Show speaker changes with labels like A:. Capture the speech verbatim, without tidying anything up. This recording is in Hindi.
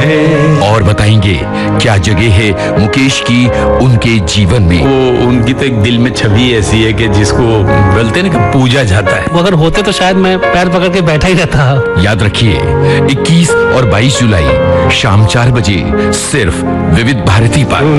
A: है।
B: और बताएंगे क्या जगह है मुकेश की उनके जीवन में।
A: वो उनकी तो एक दिल में छवि ऐसी है कि जिसको बोलते हैं ना कि पूजा जाता है।
C: वो अगर होते तो शायद मैं पैर पकड़ के बैठा ही रहता।
B: याद रखिए इक्कीस और बाईस जुलाई शाम चार बजे सिर्फ विविध भारती पर।